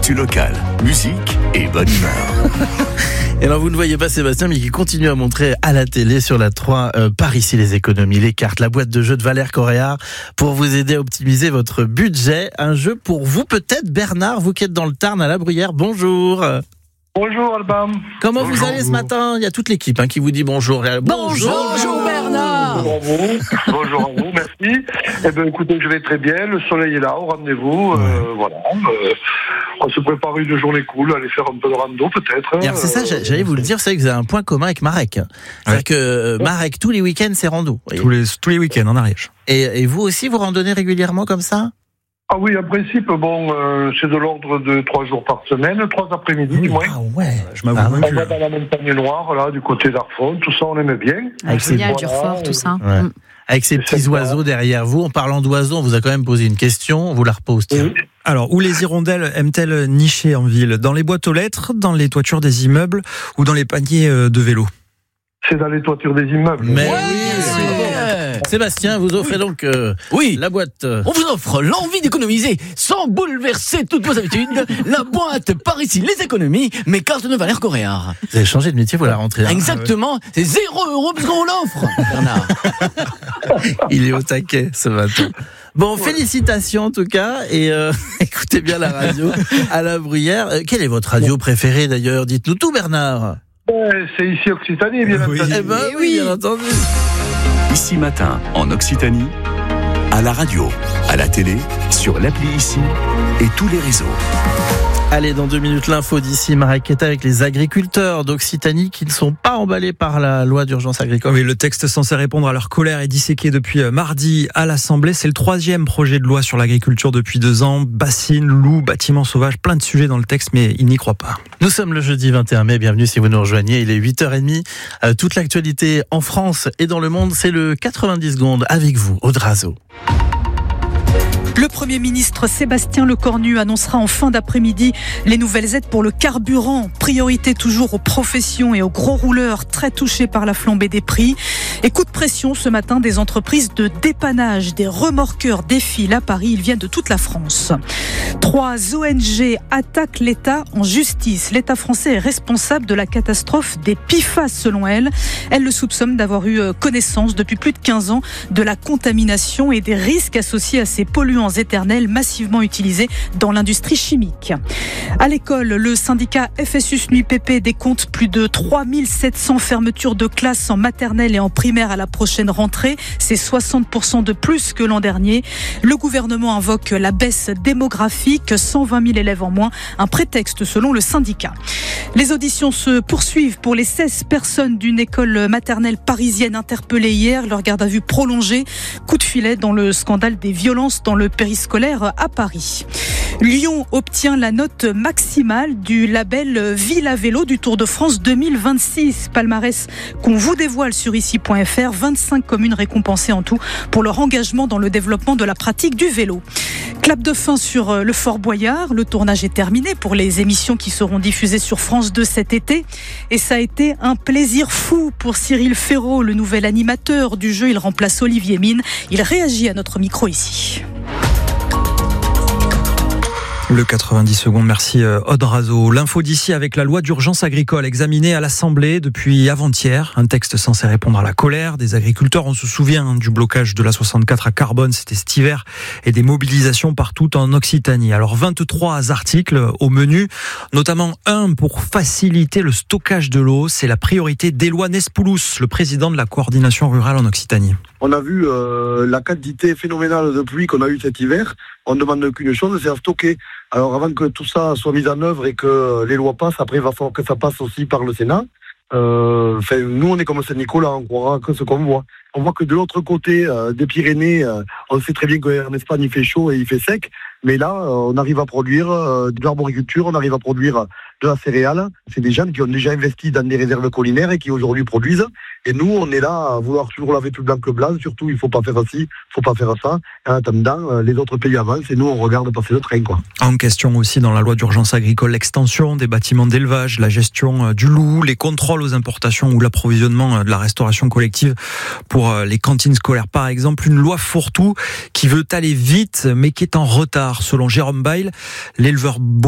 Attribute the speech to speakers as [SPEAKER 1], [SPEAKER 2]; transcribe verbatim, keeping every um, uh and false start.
[SPEAKER 1] L'actu locale, musique et bonne humeur.
[SPEAKER 2] Et alors vous ne voyez pas Sébastien, mais qui continue à montrer à la télé sur la trois euh, par ici les économies, les cartes, la boîte de jeux de Valère Coréard pour vous aider à optimiser votre budget. Un jeu pour vous peut-être, Bernard, vous qui êtes dans le Tarn à la Bruyère. Bonjour.
[SPEAKER 3] Bonjour Alban.
[SPEAKER 2] Comment
[SPEAKER 3] bonjour,
[SPEAKER 2] vous allez ce matin? Il y a toute l'équipe hein, qui vous dit bonjour.
[SPEAKER 4] Bonjour, bonjour Bernard.
[SPEAKER 3] Bonjour à vous, bonjour à vous, merci. Eh bien écoutez, je vais très bien, le soleil est là, au rendez-vous, ouais. euh, voilà. Euh, on se prépare une journée cool, aller faire un peu de rando peut-être.
[SPEAKER 2] Alors c'est ça, j'allais vous le dire, c'est que vous avez un point commun avec Marek. C'est-à-dire ouais. que euh, Marek, tous les week-ends, c'est rando.
[SPEAKER 5] Tous les, tous les week-ends en Ariège.
[SPEAKER 2] Et, et vous aussi, vous randonnez régulièrement comme ça?
[SPEAKER 3] Ah oui, en principe, bon, euh, c'est de l'ordre de trois jours par semaine, trois après-midi
[SPEAKER 2] oui,
[SPEAKER 3] du moins.
[SPEAKER 2] Ah ouais,
[SPEAKER 5] je m'avoue.
[SPEAKER 3] Ah, on va dans la montagne noire, là, du côté d'Arfon, tout ça, on aime bien.
[SPEAKER 4] Avec ces voilà, Durfort, tout ça.
[SPEAKER 2] Ouais. Mmh. Avec ces petits oiseaux derrière vous. En parlant d'oiseaux, on vous a quand même posé une question, on vous la repose.
[SPEAKER 5] Oui. Alors, où les hirondelles aiment-elles nicher en ville? Dans les boîtes aux lettres, dans les toitures des immeubles ou dans les paniers de vélo?
[SPEAKER 3] C'est dans les toitures des immeubles.
[SPEAKER 2] Mais ouais, oui, c'est bon. Sébastien, vous offrez donc euh,
[SPEAKER 4] oui.
[SPEAKER 2] la boîte. Euh...
[SPEAKER 4] On vous offre l'envie d'économiser sans bouleverser toutes vos habitudes. La boîte par ici, les économies, mes cartes de Valère Coréard.
[SPEAKER 2] Vous avez changé de métier pour la rentrée. Hein.
[SPEAKER 4] Exactement, ah ouais. C'est zéro euro parce qu'on l'offre, Bernard.
[SPEAKER 2] Il est au taquet ce matin. Bon, félicitations en tout cas, et euh, écoutez bien la radio à la Bruyère. Euh, quelle est votre radio préférée d'ailleurs? Dites-nous tout, Bernard.
[SPEAKER 3] C'est ici Occitanie, bien
[SPEAKER 2] oui.
[SPEAKER 3] entendu.
[SPEAKER 2] Eh ben oui, bien entendu.
[SPEAKER 1] Ici Matin, en Occitanie, à la radio, à la télé, sur l'appli Ici et tous les réseaux.
[SPEAKER 2] Allez, dans deux minutes, l'info d'ici. Marek est avec les agriculteurs d'Occitanie qui ne sont pas emballés par la loi d'urgence agricole.
[SPEAKER 5] Oui, le texte censé répondre à leur colère est disséqué depuis mardi à l'Assemblée. C'est le troisième projet de loi sur l'agriculture depuis deux ans. Bassines, loups, bâtiments sauvages, plein de sujets dans le texte, mais ils n'y croient pas.
[SPEAKER 2] Nous sommes le jeudi vingt et un mai. Bienvenue si vous nous rejoignez. Il est huit heures trente. Euh, toute l'actualité en France et dans le monde, c'est le quatre-vingt-dix secondes avec vous, Audrazo.
[SPEAKER 6] Le Premier ministre Sébastien Lecornu annoncera en fin d'après-midi les nouvelles aides pour le carburant. Priorité toujours aux professions et aux gros rouleurs très touchés par la flambée des prix. Et coup de pression ce matin des entreprises de dépannage. Des remorqueurs défilent à Paris. Ils viennent de toute la France. Trois O N G attaquent l'État en justice. L'État français est responsable de la catastrophe des P F A S selon elles. Elles le soupçonnent d'avoir eu connaissance depuis plus de quinze ans de la contamination et des risques associés à ces polluants éternels massivement utilisés dans l'industrie chimique. À l'école, le syndicat F S U S N U I P P décompte plus de trois mille sept cents fermetures de classes en maternelle et en primaire à la prochaine rentrée. C'est soixante pour cent de plus que l'an dernier. Le gouvernement invoque la baisse démographique, cent vingt mille élèves en moins, un prétexte selon le syndicat. Les auditions se poursuivent pour les seize personnes d'une école maternelle parisienne interpellées hier. Leur garde à vue prolongée. Coup de filet dans le scandale des violences dans le périscolaire à Paris. Lyon obtient la note maximale du label Ville à vélo du Tour de France deux mille vingt-six. Palmarès qu'on vous dévoile sur ici point f r. vingt-cinq communes récompensées en tout pour leur engagement dans le développement de la pratique du vélo. Clap de fin sur le Fort Boyard. Le tournage est terminé pour les émissions qui seront diffusées sur France deux cet été. Et ça a été un plaisir fou pour Cyril Ferraud, le nouvel animateur du jeu. Il remplace Olivier Mine. Il réagit à notre micro ici.
[SPEAKER 5] Le quatre-vingt-dix secondes, merci Audrazo. L'info d'ici avec la loi d'urgence agricole examinée à l'Assemblée depuis avant-hier. Un texte censé répondre à la colère des agriculteurs. On se souvient du blocage de la soixante-quatre à Carbone, c'était cet hiver, et des mobilisations partout en Occitanie. Alors vingt-trois articles au menu, notamment un pour faciliter le stockage de l'eau. C'est la priorité d'Éloi Nespoulos, le président de la coordination rurale en Occitanie.
[SPEAKER 7] On a vu euh, la quantité phénoménale de pluie qu'on a eu cet hiver. On ne demande qu'une chose, c'est à stocker. Alors avant que tout ça soit mis en œuvre et que les lois passent, après il va falloir que ça passe aussi par le Sénat. Euh, nous on est comme Saint-Nicolas, on croira que ce qu'on voit. On voit que de l'autre côté euh, des Pyrénées, euh, on sait très bien qu'en Espagne il fait chaud et il fait sec, mais là euh, on arrive à produire euh, de l'arboriculture, on arrive à produire de la céréale. C'est des gens qui ont déjà investi dans des réserves collinaires et qui aujourd'hui produisent. Et nous, on est là à vouloir toujours laver plus blanc que blanc. Surtout, il ne faut pas faire ci, il ne faut pas faire ça. En attendant, les autres pays avancent et nous, on regarde passer le train, quoi.
[SPEAKER 5] En question aussi dans la loi d'urgence agricole, l'extension des bâtiments d'élevage, la gestion du loup, les contrôles aux importations ou l'approvisionnement de la restauration collective pour les cantines scolaires, par exemple. Une loi fourre-tout qui veut aller vite, mais qui est en retard. Selon Jérôme Bail, l'éleveur